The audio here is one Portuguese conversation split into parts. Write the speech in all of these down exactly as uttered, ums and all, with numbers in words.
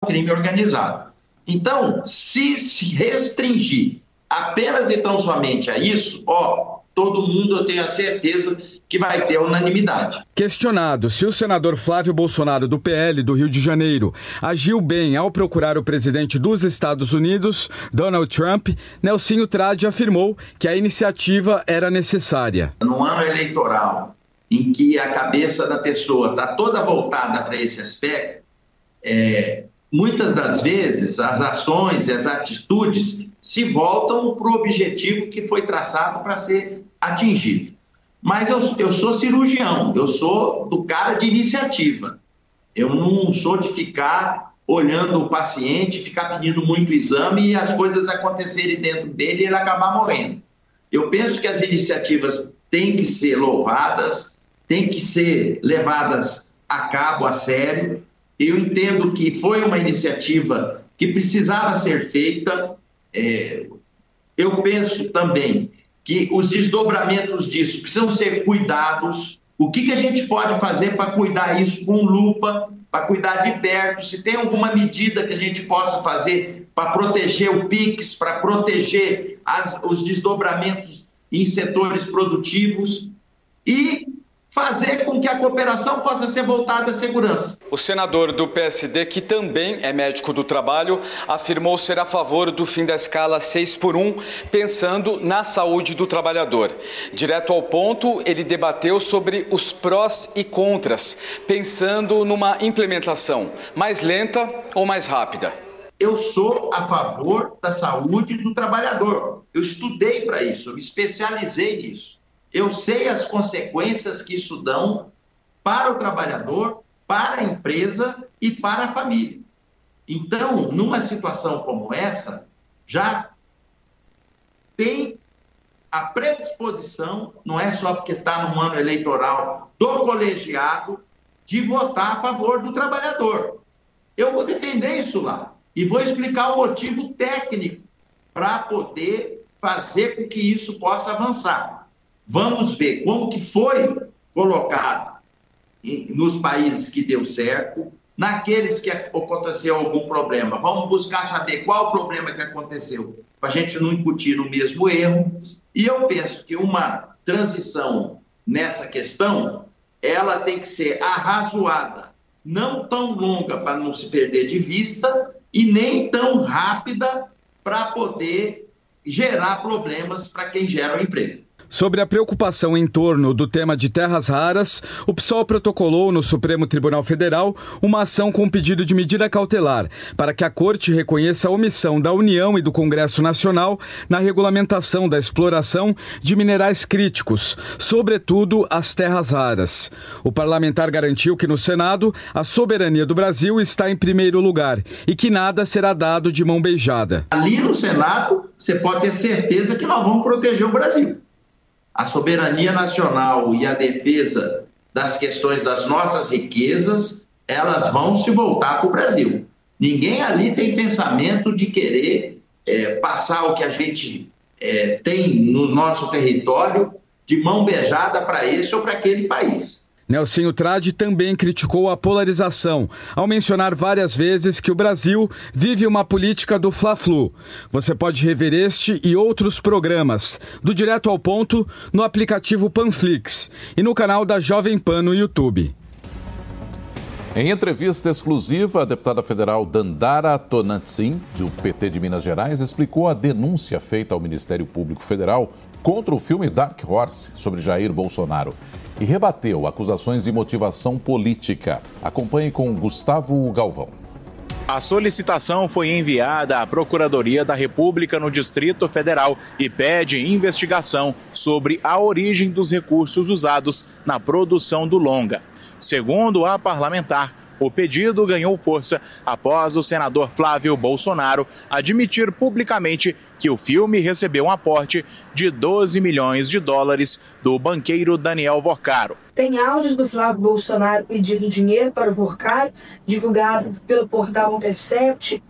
crime organizado. Então, se se restringir apenas e tão somente a isso, ó, todo mundo, eu tenho a certeza que vai ter unanimidade. Questionado se o senador Flávio Bolsonaro, do P L do Rio de Janeiro, agiu bem ao procurar o presidente dos Estados Unidos, Donald Trump, Nelsinho Trade afirmou que a iniciativa era necessária. No ano eleitoral, em que a cabeça da pessoa está toda voltada para esse aspecto, é, muitas das vezes as ações e as atitudes se voltam para o objetivo que foi traçado para ser atingido. Mas eu, eu sou cirurgião, eu sou do cara de iniciativa. Eu não sou de ficar olhando o paciente, ficar pedindo muito exame e as coisas acontecerem dentro dele e ele acabar morrendo. Eu penso que as iniciativas têm que ser louvadas, têm que ser levadas a cabo a sério. Eu entendo que foi uma iniciativa que precisava ser feita. É, eu penso também que os desdobramentos disso precisam ser cuidados. O que, que a gente pode fazer para cuidar isso com lupa, para cuidar de perto? Se tem alguma medida que a gente possa fazer para proteger o PIX, para proteger as, os desdobramentos em setores produtivos e fazer com que a cooperação possa ser voltada à segurança. O senador do P S D, que também é médico do trabalho, afirmou ser a favor do fim da escala seis por um, pensando na saúde do trabalhador. Direto ao ponto, ele debateu sobre os prós e contras, pensando numa implementação mais lenta ou mais rápida. Eu sou a favor da saúde do trabalhador. Eu estudei para isso, eu me especializei nisso. Eu sei as consequências que isso dão para o trabalhador, para a empresa e para a família. Então, numa situação como essa, já tem a predisposição, não é só porque está no ano eleitoral, do colegiado, de votar a favor do trabalhador. Eu vou defender isso lá e vou explicar o motivo técnico para poder fazer com que isso possa avançar. Vamos ver como que foi colocado nos países que deu certo, naqueles que aconteceu algum problema. Vamos buscar saber qual o problema que aconteceu, para a gente não incutir no mesmo erro. E eu penso que uma transição nessa questão, ela tem que ser arrazoada, não tão longa para não se perder de vista e nem tão rápida para poder gerar problemas para quem gera o emprego. Sobre a preocupação em torno do tema de terras raras, o P SOL protocolou no Supremo Tribunal Federal uma ação com pedido de medida cautelar para que a Corte reconheça a omissão da União e do Congresso Nacional na regulamentação da exploração de minerais críticos, sobretudo as terras raras. O parlamentar garantiu que no Senado a soberania do Brasil está em primeiro lugar e que nada será dado de mão beijada. Ali no Senado, você pode ter certeza que nós vamos proteger o Brasil. A soberania nacional e a defesa das questões das nossas riquezas, elas vão se voltar para o Brasil. Ninguém ali tem pensamento de querer é, passar o que a gente é, tem no nosso território de mão beijada para esse ou para aquele país. Nelsinho Trade também criticou a polarização, ao mencionar várias vezes que o Brasil vive uma política do Fla-Flu. Você pode rever este e outros programas, do Direto ao Ponto, no aplicativo Panflix e no canal da Jovem Pan no YouTube. Em entrevista exclusiva, a deputada federal Dandara Tonantzin, do P T de Minas Gerais, explicou a denúncia feita ao Ministério Público Federal contra o filme Dark Horse, sobre Jair Bolsonaro, e rebateu acusações de motivação política. Acompanhe com Gustavo Galvão. A solicitação foi enviada à Procuradoria da República no Distrito Federal e pede investigação sobre a origem dos recursos usados na produção do longa. Segundo a parlamentar, o pedido ganhou força após o senador Flávio Bolsonaro admitir publicamente que o filme recebeu um aporte de doze milhões de dólares do banqueiro Daniel Vorcaro. Tem áudios do Flávio Bolsonaro pedindo dinheiro para o Vorcaro, divulgado pelo portal Intercept.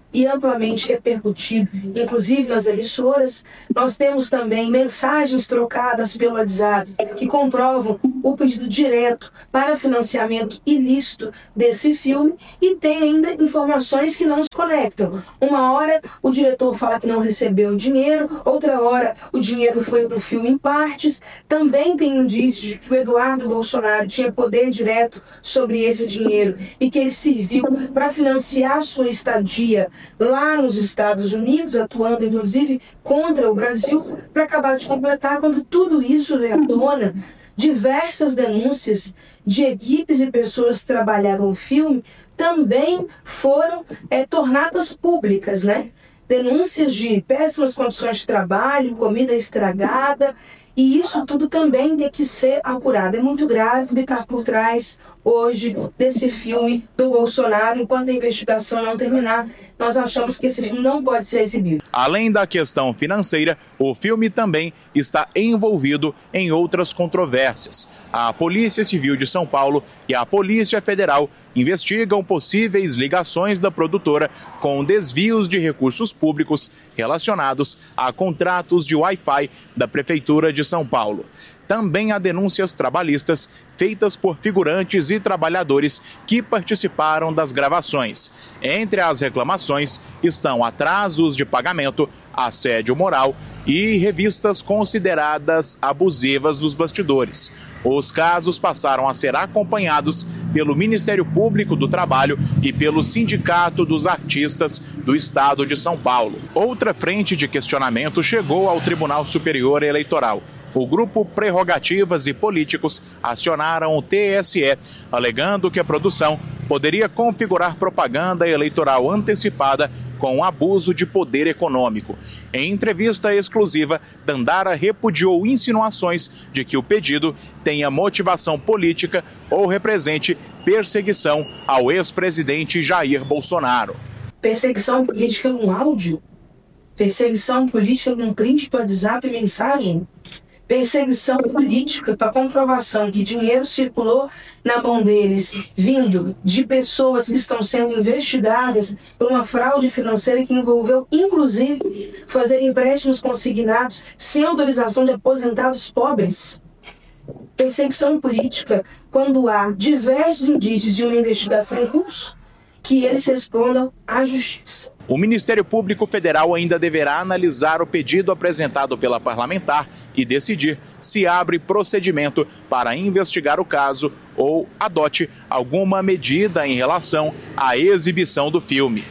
e amplamente repercutido, inclusive nas emissoras. Nós temos também mensagens trocadas pelo WhatsApp que comprovam o pedido direto para financiamento ilícito desse filme, e tem ainda informações que não se conectam. Uma hora o diretor fala que não recebeu o dinheiro, outra hora o dinheiro foi para o filme em partes. Também tem indícios de que o Eduardo Bolsonaro tinha poder direto sobre esse dinheiro e que ele serviu para financiar sua estadia lá nos Estados Unidos, atuando inclusive contra o Brasil. Para acabar de completar, quando tudo isso veio à tona, diversas denúncias de equipes e pessoas que trabalharam no filme também foram é, tornadas públicas, né? Denúncias de péssimas condições de trabalho, comida estragada, e isso tudo também tem que ser apurado. É muito grave o que está por trás hoje desse filme do Bolsonaro. Enquanto a investigação não terminar, nós achamos que esse filme não pode ser exibido. Além da questão financeira, o filme também está envolvido em outras controvérsias. A Polícia Civil de São Paulo e a Polícia Federal investigam possíveis ligações da produtora com desvios de recursos públicos relacionados a contratos de Wi-Fi da Prefeitura de São Paulo. Também há denúncias trabalhistas feitas por figurantes e trabalhadores que participaram das gravações. Entre as reclamações estão atrasos de pagamento, assédio moral e revistas consideradas abusivas dos bastidores. Os casos passaram a ser acompanhados pelo Ministério Público do Trabalho e pelo Sindicato dos Artistas do Estado de São Paulo. Outra frente de questionamento chegou ao Tribunal Superior Eleitoral. O grupo Prerrogativas e Políticos acionaram o T S E, alegando que a produção poderia configurar propaganda eleitoral antecipada com abuso de poder econômico. Em entrevista exclusiva, Dandara repudiou insinuações de que o pedido tenha motivação política ou represente perseguição ao ex-presidente Jair Bolsonaro. Perseguição política com áudio? Perseguição política com print do WhatsApp e mensagem? Perseguição política para comprovação que dinheiro circulou na mão deles, vindo de pessoas que estão sendo investigadas por uma fraude financeira que envolveu, inclusive, fazer empréstimos consignados sem autorização de aposentados pobres. Perseguição política quando há diversos indícios de uma investigação em curso, que eles respondam à justiça. O Ministério Público Federal ainda deverá analisar o pedido apresentado pela parlamentar e decidir se abre procedimento para investigar o caso ou adote alguma medida em relação à exibição do filme.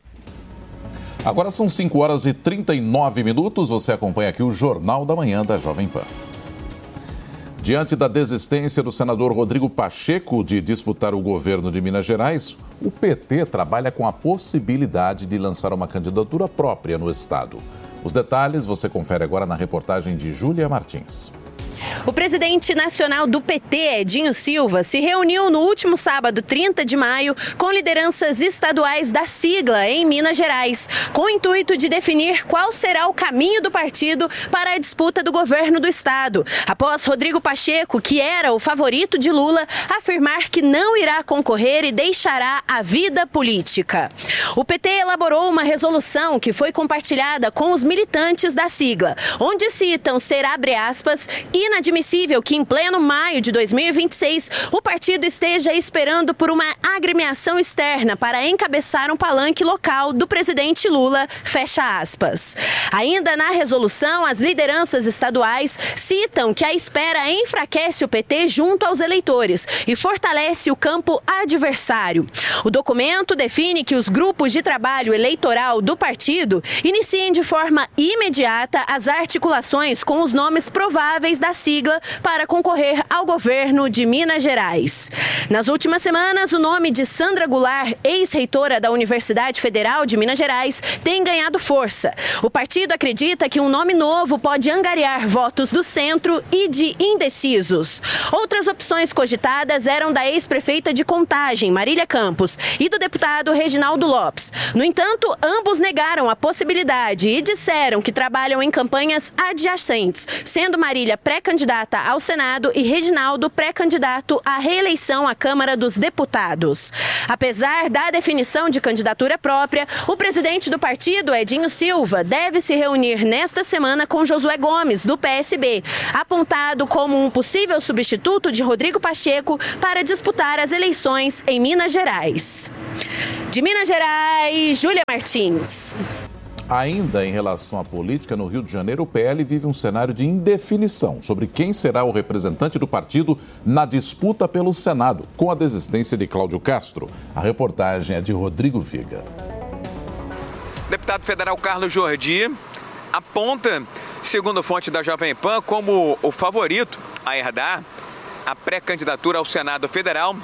Agora são cinco horas e trinta e nove minutos. Você acompanha aqui o Jornal da Manhã da Jovem Pan. Diante da desistência do senador Rodrigo Pacheco de disputar o governo de Minas Gerais, o P T trabalha com a possibilidade de lançar uma candidatura própria no estado. Os detalhes você confere agora na reportagem de Júlia Martins. O presidente nacional do P T, Edinho Silva, se reuniu no último sábado, trinta de maio, com lideranças estaduais da sigla em Minas Gerais, com o intuito de definir qual será o caminho do partido para a disputa do governo do estado, após Rodrigo Pacheco, que era o favorito de Lula, afirmar que não irá concorrer e deixará a vida política. O P T elaborou uma resolução que foi compartilhada com os militantes da sigla, onde citam ser, abre aspas, inadmissível que em pleno maio de dois mil e vinte e seis o partido esteja esperando por uma agremiação externa para encabeçar um palanque local do presidente Lula, fecha aspas. Ainda na resolução, as lideranças estaduais citam que a espera enfraquece o P T junto aos eleitores e fortalece o campo adversário. O documento define que os grupos de trabalho eleitoral do partido iniciem de forma imediata as articulações com os nomes prováveis da sigla para concorrer ao governo de Minas Gerais. Nas últimas semanas, o nome de Sandra Goulart, ex-reitora da Universidade Federal de Minas Gerais, tem ganhado força. O partido acredita que um nome novo pode angariar votos do centro e de indecisos. Outras opções cogitadas eram da ex-prefeita de Contagem, Marília Campos, e do deputado Reginaldo Lopes. No entanto, ambos negaram a possibilidade e disseram que trabalham em campanhas adjacentes, sendo Marília pré pré-candidata ao Senado, e Reginaldo, pré-candidato à reeleição à Câmara dos Deputados. Apesar da definição de candidatura própria, o presidente do partido, Edinho Silva, deve se reunir nesta semana com Josué Gomes, do P S B, apontado como um possível substituto de Rodrigo Pacheco para disputar as eleições em Minas Gerais. De Minas Gerais, Júlia Martins. Ainda em relação à política, no Rio de Janeiro, o P L vive um cenário de indefinição sobre quem será o representante do partido na disputa pelo Senado, com a desistência de Cláudio Castro. A reportagem é de Rodrigo Viga. Deputado federal Carlos Jordi aponta, segundo fonte da Jovem Pan, como o favorito a herdar a pré-candidatura ao Senado Federal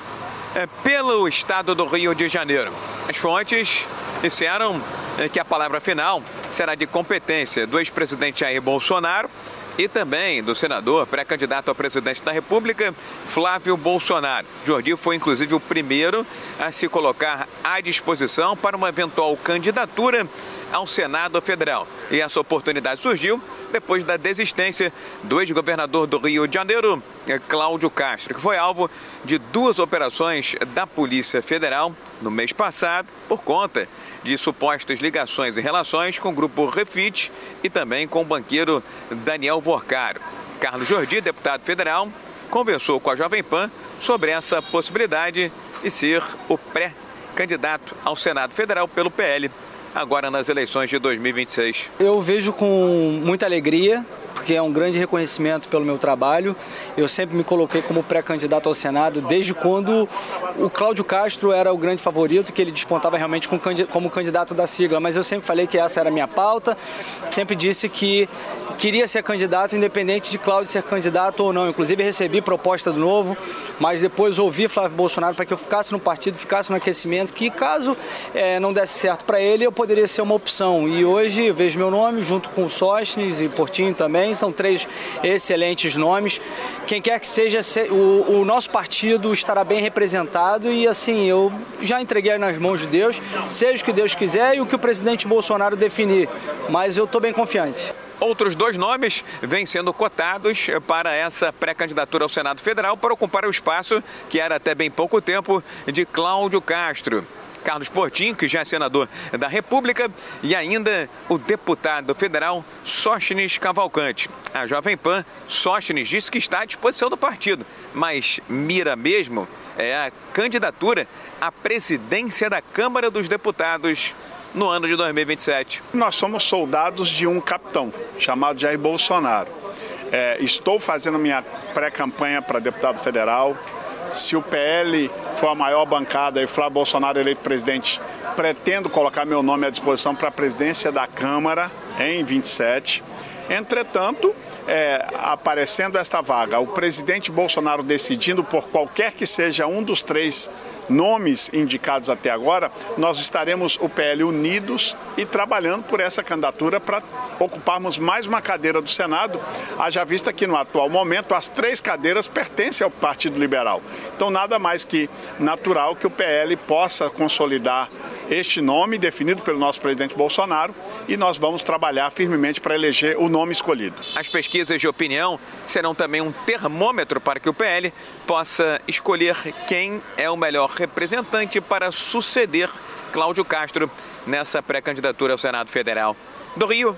pelo estado do Rio de Janeiro. As fontes disseram que a palavra final será de competência do ex-presidente Jair Bolsonaro e também do senador pré-candidato a presidente da República, Flávio Bolsonaro. Jordi foi, inclusive, o primeiro a se colocar à disposição para uma eventual candidatura ao Senado Federal. E essa oportunidade surgiu depois da desistência do ex-governador do Rio de Janeiro, Cláudio Castro, que foi alvo de duas operações da Polícia Federal no mês passado por conta de supostas ligações e relações com o grupo Refit e também com o banqueiro Daniel Vorcaro. Carlos Jordi, deputado federal, conversou com a Jovem Pan sobre essa possibilidade de ser o pré-candidato ao Senado Federal pelo P L, agora nas eleições de dois mil e vinte e seis. Eu vejo com muita alegria, porque é um grande reconhecimento pelo meu trabalho. Eu sempre me coloquei como pré-candidato ao Senado, desde quando o Cláudio Castro era o grande favorito, que ele despontava realmente como candidato da sigla. Mas eu sempre falei que essa era a minha pauta, sempre disse que queria ser candidato, independente de Cláudio ser candidato ou não. Inclusive recebi proposta do Novo, mas depois ouvi Flávio Bolsonaro para que eu ficasse no partido, ficasse no aquecimento, que caso é, não desse certo para ele, eu poderia ser uma opção. E hoje eu vejo meu nome junto com o Sóstenes e Portinho também, são três excelentes nomes. Quem quer que seja, o, o nosso partido estará bem representado e assim, eu já entreguei nas mãos de Deus, seja o que Deus quiser e o que o presidente Bolsonaro definir, mas eu estou bem confiante. Outros dois nomes vêm sendo cotados para essa pré-candidatura ao Senado Federal para ocupar o espaço que era até bem pouco tempo de Cláudio Castro. Carlos Portinho, que já é senador da República, e ainda o deputado federal Sóstenes Cavalcante. A Jovem Pan, Sóstenes disse que está à disposição do partido, mas mira mesmo é a candidatura à presidência da Câmara dos Deputados no ano de dois mil e vinte e sete. Nós somos soldados de um capitão chamado Jair Bolsonaro. É, estou fazendo minha pré-campanha para deputado federal. Se o P L for a maior bancada e Flávio Bolsonaro eleito presidente, pretendo colocar meu nome à disposição para a presidência da Câmara em vinte e sete. Entretanto, é, aparecendo esta vaga, o presidente Bolsonaro decidindo por qualquer que seja um dos três nomes indicados até agora, nós estaremos, o P L, unidos e trabalhando por essa candidatura para ocuparmos mais uma cadeira do Senado, haja vista que no atual momento as três cadeiras pertencem ao Partido Liberal. Então nada mais que natural que o P L possa consolidar este nome definido pelo nosso presidente Bolsonaro e nós vamos trabalhar firmemente para eleger o nome escolhido. As pesquisas de opinião serão também um termômetro para que o P L possa escolher quem é o melhor representante para suceder Cláudio Castro nessa pré-candidatura ao Senado Federal. Do Rio,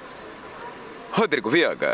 Rodrigo Viga.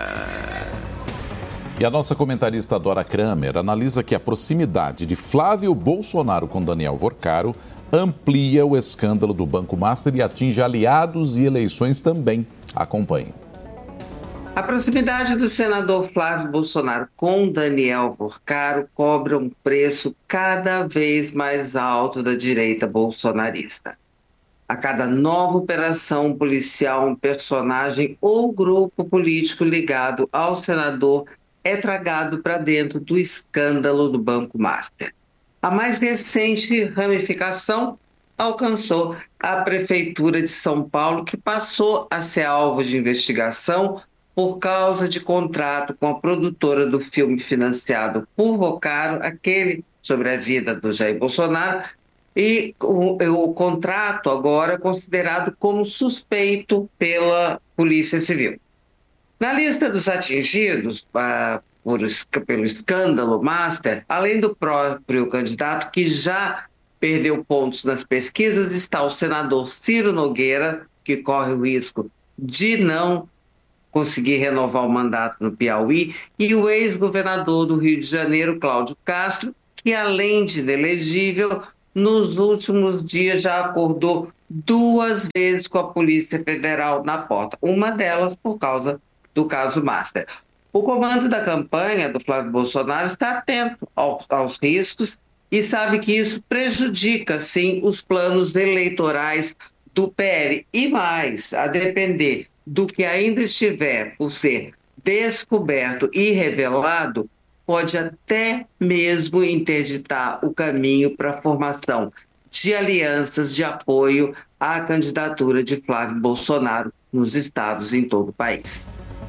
E a nossa comentarista Dora Kramer analisa que a proximidade de Flávio Bolsonaro com Daniel Vorcaro amplia o escândalo do Banco Master e atinge aliados e eleições também. Acompanhe. A proximidade do senador Flávio Bolsonaro com Daniel Vorcaro cobra um preço cada vez mais alto da direita bolsonarista. A cada nova operação policial, um personagem ou grupo político ligado ao senador é tragado para dentro do escândalo do Banco Master. A mais recente ramificação alcançou a Prefeitura de São Paulo, que passou a ser alvo de investigação por causa de contrato com a produtora do filme financiado por Vorcaro, aquele sobre a vida do Jair Bolsonaro, e o, o contrato agora é considerado como suspeito pela Polícia Civil. Na lista dos atingidos uh, por, pelo escândalo Master, além do próprio candidato que já perdeu pontos nas pesquisas, está o senador Ciro Nogueira, que corre o risco de não conseguir renovar o mandato no Piauí, e o ex-governador do Rio de Janeiro, Cláudio Castro, que além de inelegível, nos últimos dias já acordou duas vezes com a Polícia Federal na porta, uma delas por causa do caso Master. O comando da campanha do Flávio Bolsonaro está atento aos, aos riscos e sabe que isso prejudica, sim, os planos eleitorais do P L. E mais, a depender do que ainda estiver por ser descoberto e revelado, pode até mesmo interditar o caminho para a formação de alianças de apoio à candidatura de Flávio Bolsonaro nos estados em todo o país.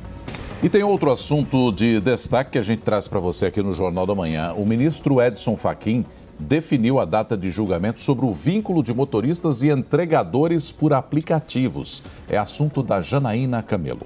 E tem outro assunto de destaque que a gente traz para você aqui no Jornal da Manhã. O ministro Edson Fachin definiu a data de julgamento sobre o vínculo de motoristas e entregadores por aplicativos. É assunto da Janaína Camelo.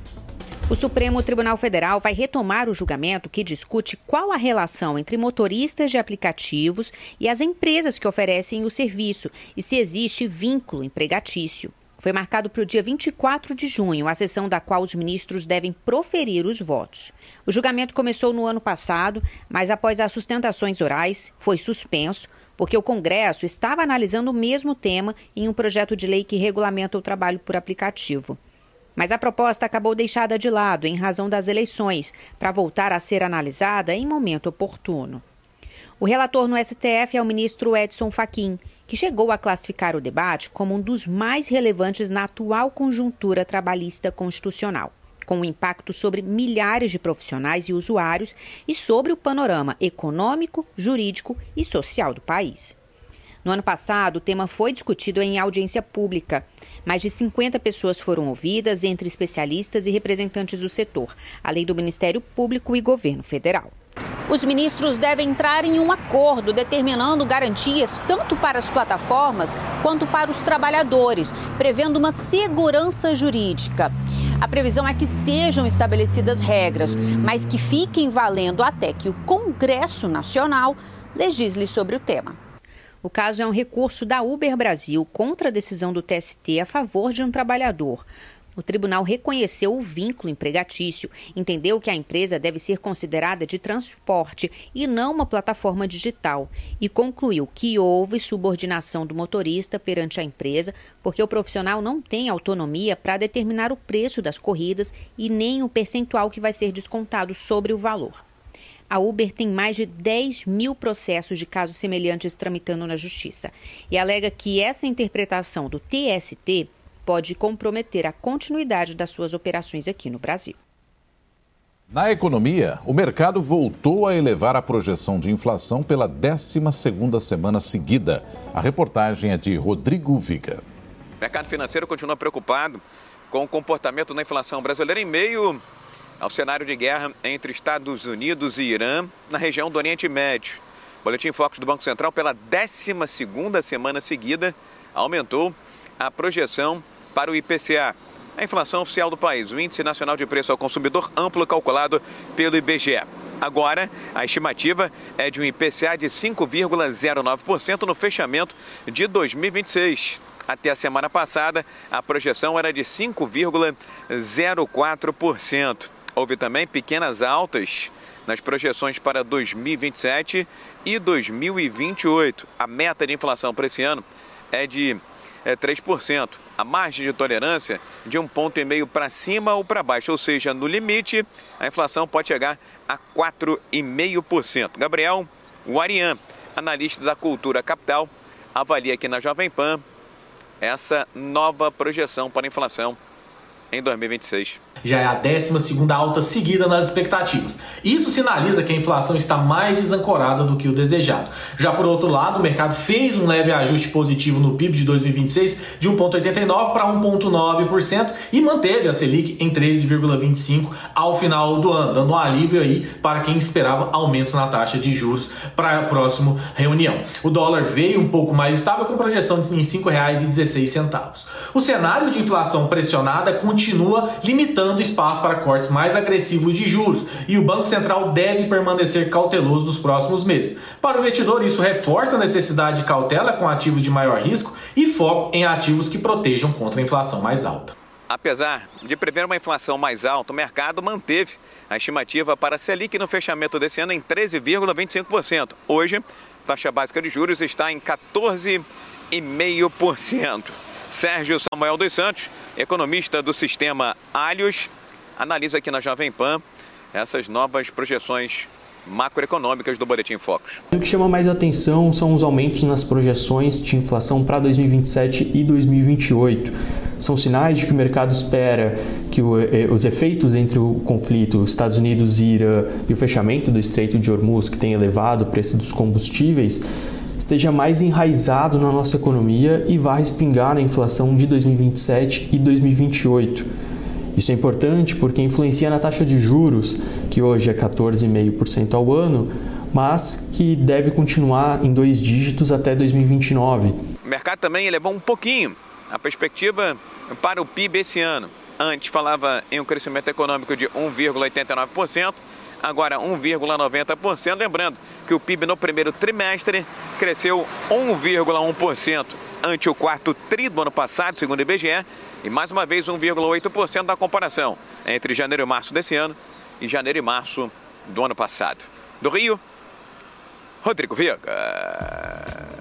O Supremo Tribunal Federal vai retomar o julgamento que discute qual a relação entre motoristas de aplicativos e as empresas que oferecem o serviço e se existe vínculo empregatício. Foi marcado para o dia vinte e quatro de junho, a sessão da qual os ministros devem proferir os votos. O julgamento começou no ano passado, mas após as sustentações orais, foi suspenso, porque o Congresso estava analisando o mesmo tema em um projeto de lei que regulamenta o trabalho por aplicativo. Mas a proposta acabou deixada de lado em razão das eleições, para voltar a ser analisada em momento oportuno. O relator no S T F é o ministro Edson Fachin, que chegou a classificar o debate como um dos mais relevantes na atual conjuntura trabalhista constitucional, com um impacto sobre milhares de profissionais e usuários e sobre o panorama econômico, jurídico e social do país. No ano passado, o tema foi discutido em audiência pública. Mais de cinquenta pessoas foram ouvidas, entre especialistas e representantes do setor, além do Ministério Público e Governo Federal. Os ministros devem entrar em um acordo determinando garantias tanto para as plataformas quanto para os trabalhadores, prevendo uma segurança jurídica. A previsão é que sejam estabelecidas regras, mas que fiquem valendo até que o Congresso Nacional legisle sobre o tema. O caso é um recurso da Uber Brasil contra a decisão do T S T a favor de um trabalhador. O tribunal reconheceu o vínculo empregatício, entendeu que a empresa deve ser considerada de transporte e não uma plataforma digital e concluiu que houve subordinação do motorista perante a empresa porque o profissional não tem autonomia para determinar o preço das corridas e nem o percentual que vai ser descontado sobre o valor. A Uber tem mais de dez mil processos de casos semelhantes tramitando na Justiça e alega que essa interpretação do T S T pode comprometer a continuidade das suas operações aqui no Brasil. Na economia, o mercado voltou a elevar a projeção de inflação pela décima segunda semana seguida. A reportagem é de Rodrigo Viga. O mercado financeiro continua preocupado com o comportamento da inflação brasileira em meio ao cenário de guerra entre Estados Unidos e Irã na região do Oriente Médio. O Boletim Focus do Banco Central, pela décima segunda semana seguida, aumentou a projeção para o I P C A, a inflação oficial do país, o Índice Nacional de Preço ao Consumidor Amplo calculado pelo I B G E. Agora, a estimativa é de um I P C A de cinco vírgula zero nove por cento no fechamento de dois mil e vinte e seis. Até a semana passada, a projeção era de cinco vírgula zero quatro por cento. Houve também pequenas altas nas projeções para dois mil e vinte e sete e dois mil e vinte e oito. A meta de inflação para esse ano é de é, três por cento. A margem de tolerância de um ponto e meio para cima ou para baixo, ou seja, no limite, a inflação pode chegar a quatro vírgula cinco por cento. Gabriel Guarian, analista da Cultura Capital, avalia aqui na Jovem Pan essa nova projeção para a inflação em dois mil e vinte e seis. Já é a décima segunda alta seguida nas expectativas. Isso sinaliza que a inflação está mais desancorada do que o desejado. Já por outro lado, o mercado fez um leve ajuste positivo no P I B de dois mil e vinte e seis de um vírgula oitenta e nove por cento para um vírgula nove por cento e manteve a Selic em treze vírgula vinte e cinco por cento ao final do ano, dando um alívio aí para quem esperava aumentos na taxa de juros para a próxima reunião. O dólar veio um pouco mais estável com projeção de cinco reais e dezesseis centavos. O cenário de inflação pressionada continua continua limitando espaço para cortes mais agressivos de juros e o Banco Central deve permanecer cauteloso nos próximos meses. Para o investidor, isso reforça a necessidade de cautela com ativos de maior risco e foco em ativos que protejam contra a inflação mais alta. Apesar de prever uma inflação mais alta, o mercado manteve a estimativa para a Selic no fechamento desse ano em treze vírgula vinte e cinco por cento. Hoje, a taxa básica de juros está em quatorze vírgula cinco por cento. Sérgio Samuel dos Santos, economista do sistema Allios, analisa aqui na Jovem Pan essas novas projeções macroeconômicas do Boletim Focus. O que chama mais atenção são os aumentos nas projeções de inflação para dois mil e vinte e sete e dois mil e vinte e oito. São sinais de que o mercado espera que o, os efeitos entre o conflito Estados Unidos e Irã e o fechamento do Estreito de Hormuz, que tem elevado o preço dos combustíveis, esteja mais enraizado na nossa economia e vá respingar na inflação de dois mil e vinte e sete e dois mil e vinte e oito. Isso é importante porque influencia na taxa de juros, que hoje é quatorze vírgula cinco por cento ao ano, mas que deve continuar em dois dígitos até dois mil e vinte e nove. O mercado também elevou um pouquinho a perspectiva para o P I B esse ano. Antes falava em um crescimento econômico de um vírgula oitenta e nove por cento, agora um vírgula noventa por cento. Lembrando que o P I B no primeiro trimestre cresceu um vírgula um por cento ante o quarto tri do ano passado, segundo o I B G E, e mais uma vez um vírgula oito por cento da comparação entre janeiro e março desse ano e janeiro e março do ano passado. Do Rio, Rodrigo Viega.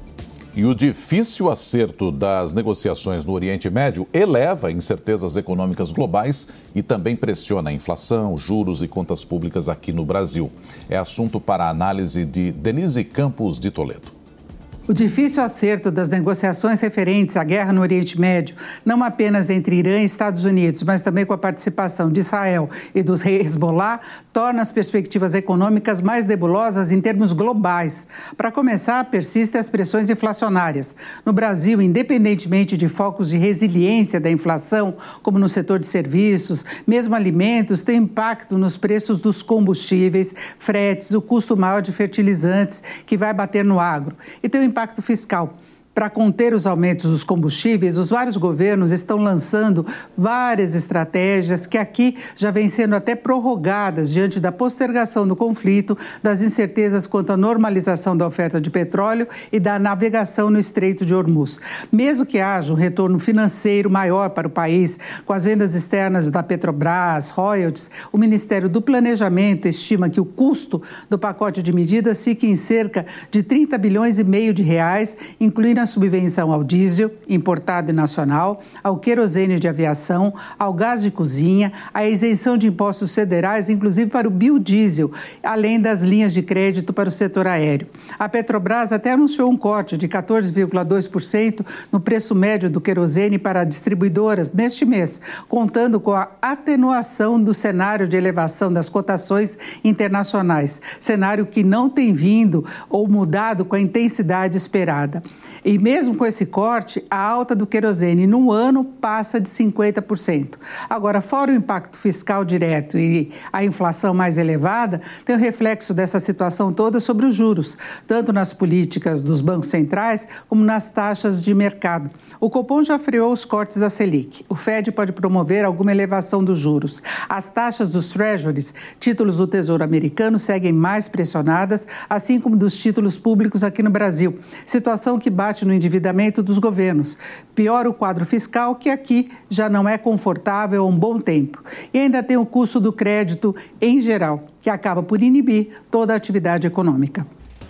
E o difícil acerto das negociações no Oriente Médio eleva incertezas econômicas globais e também pressiona a inflação, juros e contas públicas aqui no Brasil. É assunto para a análise de Denise Campos de Toledo. O difícil acerto das negociações referentes à guerra no Oriente Médio, não apenas entre Irã e Estados Unidos, mas também com a participação de Israel e dos Hezbollah, torna as perspectivas econômicas mais nebulosas em termos globais. Para começar, persistem as pressões inflacionárias. No Brasil, independentemente de focos de resiliência da inflação, como no setor de serviços, mesmo alimentos, tem impacto nos preços dos combustíveis, fretes, o custo maior de fertilizantes, que vai bater no agro. E tem o impacto impacto fiscal. Para conter os aumentos dos combustíveis, os vários governos estão lançando várias estratégias que aqui já vêm sendo até prorrogadas diante da postergação do conflito, das incertezas quanto à normalização da oferta de petróleo e da navegação no Estreito de Hormuz. Mesmo que haja um retorno financeiro maior para o país, com as vendas externas da Petrobras, royalties, o Ministério do Planejamento estima que o custo do pacote de medidas fique em cerca de trinta bilhões e meio de reais, incluindo a subvenção ao diesel importado e nacional, ao querosene de aviação, ao gás de cozinha, a isenção de impostos federais, inclusive para o biodiesel, além das linhas de crédito para o setor aéreo. A Petrobras até anunciou um corte de quatorze vírgula dois por cento no preço médio do querosene para distribuidoras neste mês, contando com a atenuação do cenário de elevação das cotações internacionais, cenário que não tem vindo ou mudado com a intensidade esperada. E mesmo com esse corte, a alta do querosene num ano passa de cinquenta por cento. Agora, fora o impacto fiscal direto e a inflação mais elevada, tem o reflexo dessa situação toda sobre os juros, tanto nas políticas dos bancos centrais como nas taxas de mercado. O Copom já freou os cortes da Selic. O Fed pode promover alguma elevação dos juros. As taxas dos treasuries, títulos do Tesouro Americano, seguem mais pressionadas, assim como dos títulos públicos aqui no Brasil. Situação que bate no endividamento dos governos. Piora o quadro fiscal, que aqui já não é confortável há um bom tempo. E ainda tem o custo do crédito em geral, que acaba por inibir toda a atividade econômica.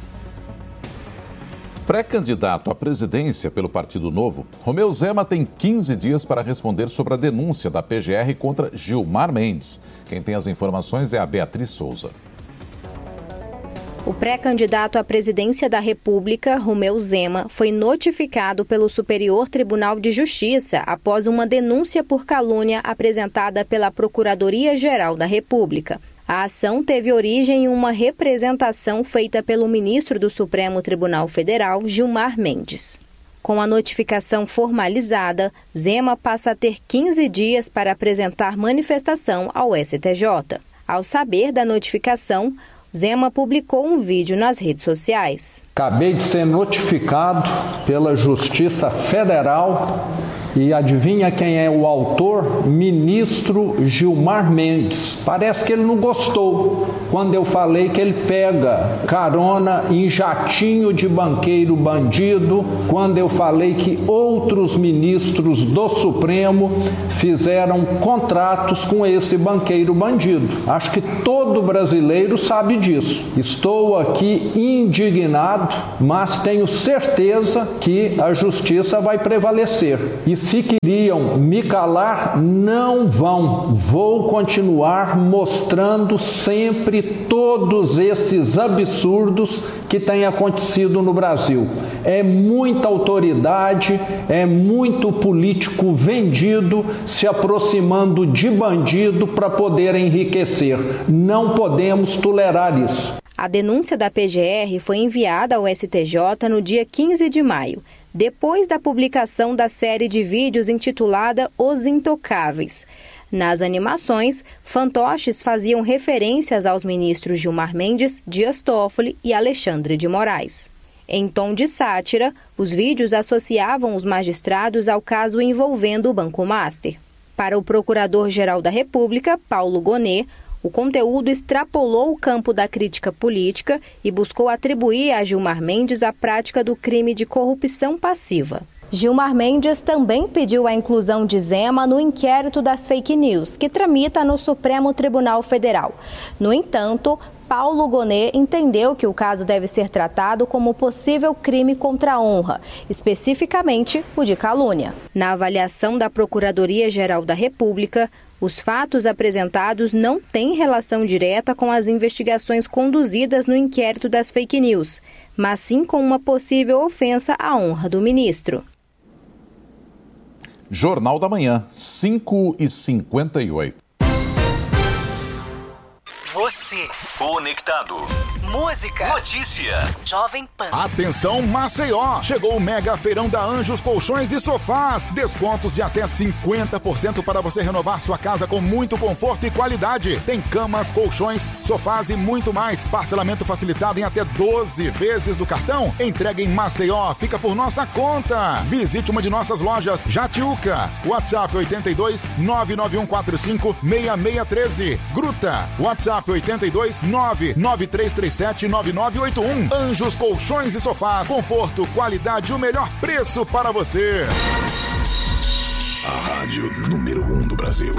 Pré-candidato à presidência pelo Partido Novo, Romeu Zema tem quinze dias para responder sobre a denúncia da P G R contra Gilmar Mendes. Quem tem as informações é a Beatriz Souza. O pré-candidato à presidência da República, Romeu Zema, foi notificado pelo Superior Tribunal de Justiça após uma denúncia por calúnia apresentada pela Procuradoria-Geral da República. A ação teve origem em uma representação feita pelo ministro do Supremo Tribunal Federal, Gilmar Mendes. Com a notificação formalizada, Zema passa a ter quinze dias para apresentar manifestação ao S T J. Ao saber da notificação, Zema publicou um vídeo nas redes sociais. Acabei de ser notificado pela Justiça Federal e adivinha quem é o autor? Ministro Gilmar Mendes. Parece que ele não gostou quando eu falei que ele pega carona em jatinho de banqueiro bandido, quando eu falei que outros ministros do Supremo fizeram contratos com esse banqueiro bandido. Acho que todo brasileiro sabe disso. Estou aqui indignado, mas tenho certeza que a justiça vai prevalecer. E se queriam me calar, não vão. Vou continuar mostrando sempre todos esses absurdos que têm acontecido no Brasil. É muita autoridade, é muito político vendido se aproximando de bandido para poder enriquecer. Não podemos tolerar isso. A denúncia da P G R foi enviada ao S T J no dia quinze de maio, depois da publicação da série de vídeos intitulada Os Intocáveis. Nas animações, fantoches faziam referências aos ministros Gilmar Mendes, Dias Toffoli e Alexandre de Moraes. Em tom de sátira, os vídeos associavam os magistrados ao caso envolvendo o Banco Master. Para o Procurador-Geral da República, Paulo Gonet, o conteúdo extrapolou o campo da crítica política e buscou atribuir a Gilmar Mendes a prática do crime de corrupção passiva. Gilmar Mendes também pediu a inclusão de Zema no inquérito das fake news, que tramita no Supremo Tribunal Federal. No entanto, Paulo Gonet entendeu que o caso deve ser tratado como possível crime contra a honra, especificamente o de calúnia. Na avaliação da Procuradoria-Geral da República, os fatos apresentados não têm relação direta com as investigações conduzidas no inquérito das fake news, mas sim com uma possível ofensa à honra do ministro. Jornal da Manhã, cinco e cinquenta e oito. Você, conectado. Música, notícia, Jovem Pan. Atenção Maceió, chegou o mega feirão da Anjos Colchões e Sofás. Descontos de até cinquenta por cento para você renovar sua casa com muito conforto e qualidade. Tem camas, colchões, sofás e muito mais. Parcelamento facilitado em até doze vezes do cartão. Entrega em Maceió, fica por nossa conta. Visite uma de nossas lojas, Jatiuca. WhatsApp oito dois nove nove um quatro cinco seis seis um três. Gruta, WhatsApp oito dois nove nove três três sete nove nove oito um. Anjos Colchões e Sofás. Conforto, qualidade e o melhor preço para você. A rádio número um do Brasil.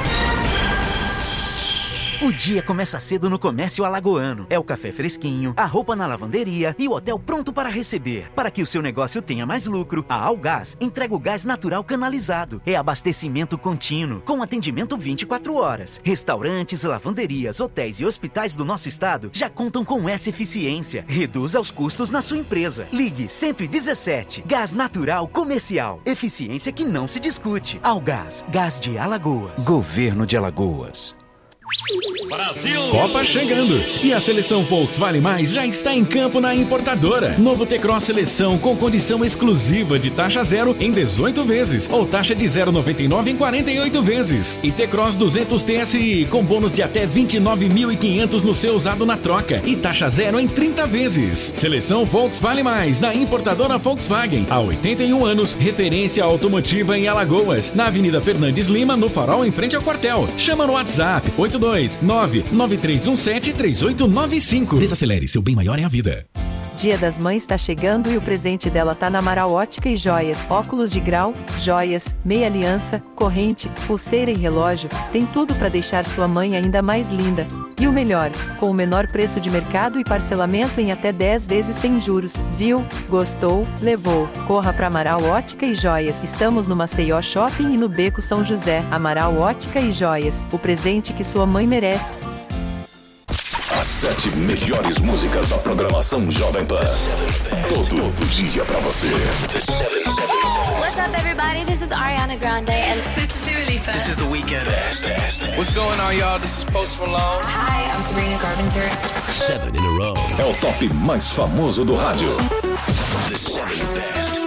O dia começa cedo no Comércio Alagoano. É o café fresquinho, a roupa na lavanderia e o hotel pronto para receber. Para que o seu negócio tenha mais lucro, a Algás entrega o gás natural canalizado. É abastecimento contínuo, com atendimento vinte e quatro horas. Restaurantes, lavanderias, hotéis e hospitais do nosso estado já contam com essa eficiência. Reduza os custos na sua empresa. Ligue cento e dezessete. Gás natural comercial. Eficiência que não se discute. Algás, gás de Alagoas. Governo de Alagoas. Brasil! Copa chegando! E a seleção Volks Vale Mais já está em campo na importadora. Novo T-Cross Seleção com condição exclusiva de taxa zero em dezoito vezes ou taxa de zero vírgula noventa e nove em quarenta e oito vezes. E T-Cross duzentos T S I com bônus de até vinte e nove mil e quinhentos no seu usado na troca e taxa zero em trinta vezes. Seleção Volks Vale Mais na importadora Volkswagen. Há oitenta e um anos, referência automotiva em Alagoas, na Avenida Fernandes Lima, no Farol, em frente ao quartel. Chama no WhatsApp oito dois nove nove três um sete três oito nove cinco. Desacelere, seu bem maior é a vida. Dia das Mães está chegando e o presente dela tá na Amaral Ótica e Joias. Óculos de grau, joias, meia aliança, corrente, pulseira e relógio. Tem tudo para deixar sua mãe ainda mais linda. E o melhor, com o menor preço de mercado e parcelamento em até dez vezes sem juros. Viu? Gostou? Levou. Corra para Amaral Ótica e Joias. Estamos no Maceió Shopping e no Beco São José. Amaral Ótica e Joias. O presente que sua mãe merece. As sete melhores músicas da programação Jovem Pan. Todo, todo dia pra você. What's up, everybody? This is Ariana Grande and this is Dua Lipa. This is The Weeknd. What's going on, y'all? This is Post Malone. Hi, I'm Sabrina Carpenter. Seven in a row. É o top mais famoso do rádio. The seven best.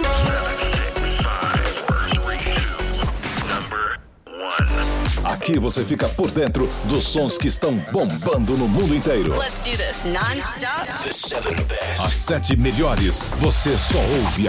Aqui você fica por dentro dos sons que estão bombando no mundo inteiro. Let's do this non-stop. As sete melhores você só ouve